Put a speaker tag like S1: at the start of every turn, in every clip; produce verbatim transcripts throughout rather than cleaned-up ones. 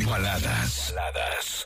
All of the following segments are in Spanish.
S1: Baladas. Baladas.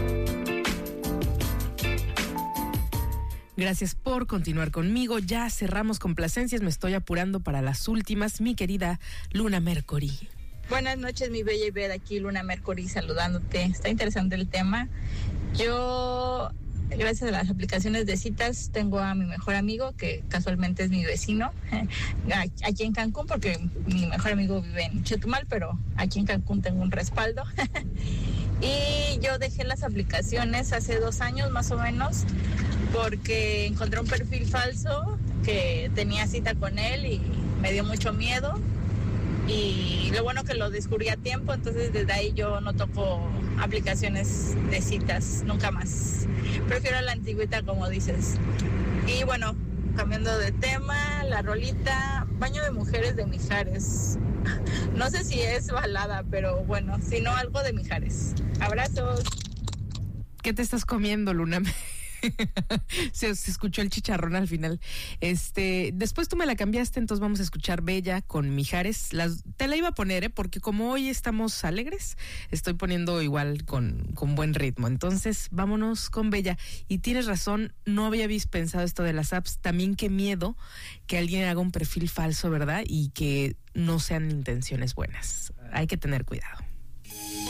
S2: Gracias por continuar conmigo. Ya cerramos complacencias, me estoy apurando para las últimas. Mi querida Luna Mercury.
S3: Buenas noches, mi bella y bella, aquí Luna Mercury saludándote. Está interesante el tema. Yo, gracias a las aplicaciones de citas, tengo a mi mejor amigo, que casualmente es mi vecino, aquí en Cancún, porque mi mejor amigo vive en Chetumal, pero aquí en Cancún tengo un respaldo. Y yo dejé las aplicaciones hace dos años más o menos, porque encontré un perfil falso que tenía cita con él y me dio mucho miedo. Y lo bueno que lo descubrí a tiempo, entonces desde ahí yo no toco aplicaciones de citas, nunca más. Prefiero la antigüita, como dices. Y bueno, cambiando de tema, la rolita Baño de Mujeres de Mijares. No sé si es balada, pero bueno, si no, algo de Mijares. Abrazos.
S2: ¿Qué te estás comiendo, Luna? se, se escuchó el chicharrón al final. Este, después tú me la cambiaste, entonces vamos a escuchar Bella con Mijares. Las, te la iba a poner, ¿eh? Porque como hoy estamos alegres, estoy poniendo igual con, con buen ritmo. Entonces, vámonos con Bella. Y tienes razón, no había visto pensado esto de las apps. También qué miedo que alguien haga un perfil falso, ¿verdad? Y que no sean intenciones buenas. Hay que tener cuidado.